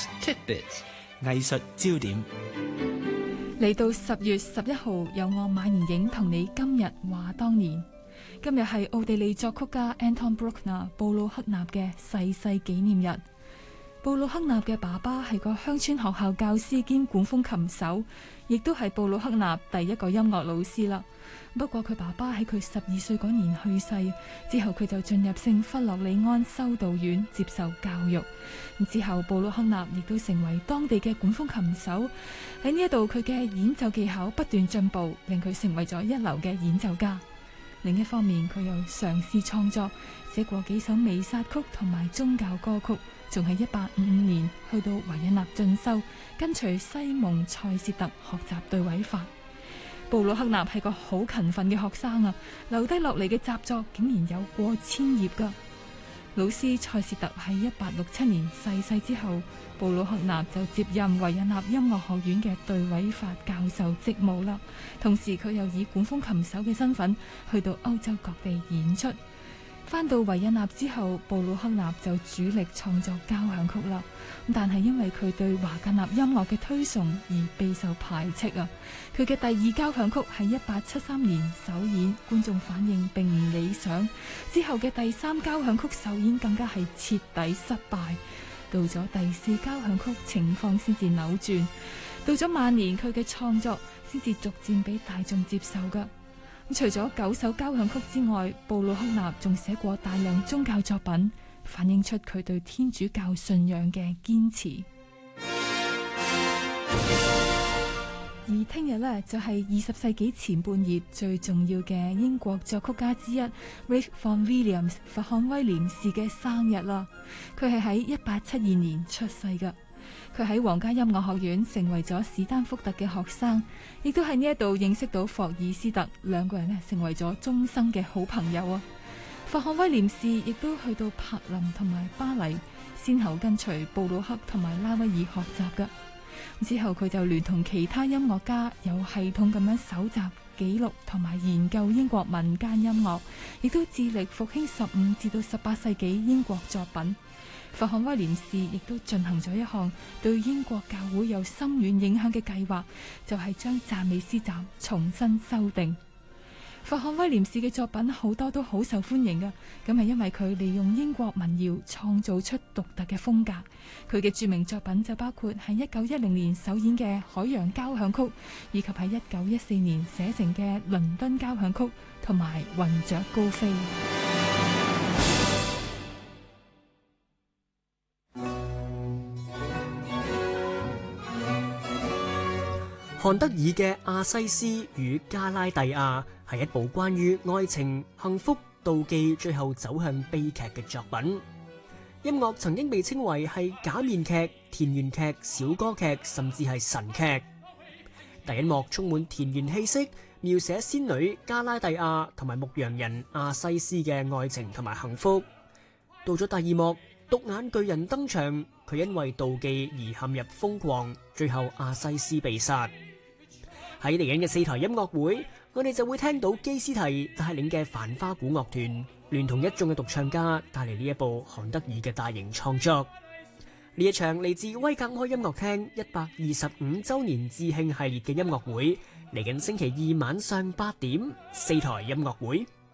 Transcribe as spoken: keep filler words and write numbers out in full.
Arts Tidbits 藝術焦點。 嚟到十月十一號，有我馬妍影同你今日話當年。今日係奧地利作曲家 Anton Bruckner 布魯克納嘅逝世紀念日。布魯克納嘅爸爸係個鄉村學校教師兼管風琴手，亦都係布魯克納第一個音樂老師啦。不過佢爸爸喺佢十二歲嗰年去世之後，佢就進入聖弗洛里安修道院接受教育。之後布魯克納亦都成為當地嘅管風琴手。喺呢一度，佢嘅演奏技巧不斷進步，令佢成為咗一流嘅演奏家。另一方面，佢又嘗試創作，寫過幾首彌撒曲同埋宗教歌曲，仲喺一八五五年去到維也納進修，跟隨西蒙塞舌特學習對位法。布魯克納係個好勤奮嘅學生啊，留低落嚟嘅習作竟然有過千頁噶。老師塞舌特喺一八六七年逝世之後，布魯克納就接任維也納音樂學院嘅對位法教授職務啦。同時佢又以管風琴手嘅身份去到歐洲各地演出。返到維也納之後，布魯克納就主力創作交響曲啦。但係因為佢對華格納音樂嘅推崇而備受排斥啊。佢嘅第二交響曲喺一八七三年首演，觀眾反應並唔理想。之後嘅第三交響曲首演更加係徹底失敗。到咗第四交響曲，情況先至扭轉。到咗晚年，佢嘅創作先至逐漸俾大眾接受噶。除咗九首交響曲之外，布魯克納仲寫過大量宗教作品，反映出佢對天主教信仰嘅堅持。而聽日呢，就係二十世紀前半葉最重要嘅英國作曲家之一 Ralph Vaughan Williams 弗漢威廉士嘅生日啦。佢係喺一八七二年出世噶。佢喺皇家音樂學院成為咗史丹福特嘅學生，亦都喺呢一度認識到霍爾斯特，兩個人呢成為咗終生嘅好朋友啊。弗漢威廉士亦都去到柏林同埋巴黎，先後跟隨布魯克同埋拉威爾學習噶。之後佢就聯同其他音樂家有系統咁樣搜集記錄同埋研究英國民間音樂，亦都致力復興十五至到十八世紀英國作品。弗漢威廉士亦都進行咗一項對英國教會有深遠影響嘅計劃，就係將讚美詩集重新修訂。弗漢威廉士嘅作品好多都好受歡迎嘅，咁係因為佢利用英國民謠創造出獨特嘅風格。佢嘅著名作品就包括喺一九一零年首演嘅海洋交響曲，以及喺一九一四年寫成嘅倫敦交響曲同埋雲雀高飛。 韓德爾嘅《阿西斯與加拉蒂亞》係一部關於愛情、幸福、妒忌，最後走向悲劇嘅作品。音樂曾經被稱為係假面劇、田園劇、小歌劇，甚至係神劇。第一幕充滿田園氣息，描寫仙女加拉蒂亞同埋牧羊人阿西斯嘅愛情同埋幸福。到咗第二幕，獨眼巨人登場，佢因為妒忌而陷入瘋狂，最後阿西斯被殺。喺嚟緊嘅四台音樂會，我哋就會聽到基斯提帶領嘅繁花鼓樂團，聯同一眾嘅獨唱家帶嚟呢一部韓德爾嘅大型創作。呢一場嚟自威格哀音樂廳一百二十五周年致慶系列嘅音樂會，嚟緊星期二晚上八點，四台音樂會。